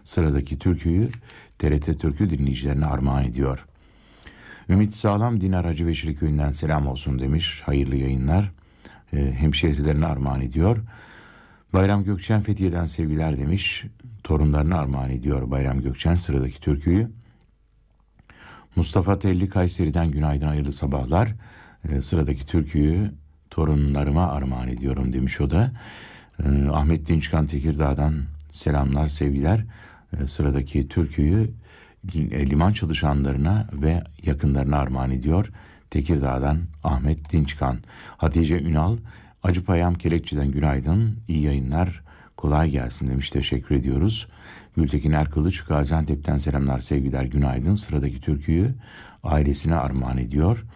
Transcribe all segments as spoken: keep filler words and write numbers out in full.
Sıradaki türküyü T R T Türkü dinleyicilerine armağan ediyor. Ümit Sağlam Dinar Hacı Veşri Köyü'nden selam olsun demiş. Hayırlı yayınlar. E, hemşehrilerine armağan ediyor. Bayram Gökçen Fethiye'den sevgiler demiş. Torunlarına armağan ediyor Bayram Gökçen sıradaki türküyü. Mustafa Telli Kayseri'den günaydın, hayırlı sabahlar. E, sıradaki türküyü torunlarıma armağan ediyorum demiş o da. E, Ahmet Dinçkan Tekirdağ'dan selamlar, sevgiler. E, sıradaki türküyü e, liman çalışanlarına ve yakınlarına armağan ediyor. Tekirdağ'dan Ahmet Dinçkan. Hatice Ünal Acıpayam Kelekçi'den günaydın, iyi yayınlar, kolay gelsin demiş, teşekkür ediyoruz. Gültekin Erkılıç Gaziantep'ten selamlar, sevgiler, günaydın. Sıradaki türküyü ailesine armağan ediyor.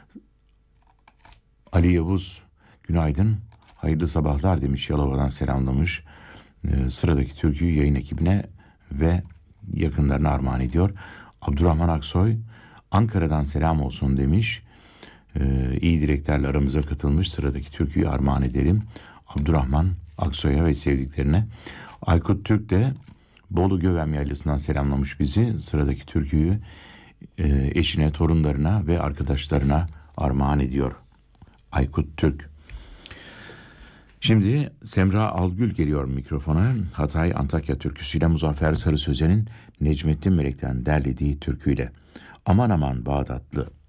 Ali Yavuz günaydın, hayırlı sabahlar demiş, Yalova'dan selamlamış. Ee, sıradaki türküyü yayın ekibine ve yakınlarına armağan ediyor. Abdurrahman Aksoy Ankara'dan selam olsun demiş. Ee, iyi dileklerle aramıza katılmış. Sıradaki türküyü armağan edelim Abdurrahman Aksoy'a ve sevdiklerine. Aykut Türk de Bolu Gövem Yaylası'ndan selamlamış bizi. Sıradaki türküyü e, eşine, torunlarına ve arkadaşlarına armağan ediyor Aykut Türk. Şimdi Semra Algül geliyor mikrofona. Hatay Antakya türküsüyle Muzaffer Sarı Sözen'in Necmettin Melek'ten derlediği türküyle. Aman aman Bağdatlı.